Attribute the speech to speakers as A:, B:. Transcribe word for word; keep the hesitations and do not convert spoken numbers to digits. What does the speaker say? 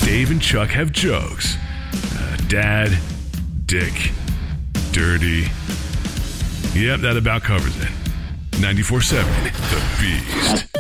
A: Dave and Chuck have jokes. Uh, dad, dick, dirty. Yep, that about covers it. ninety-four seven, The Beast.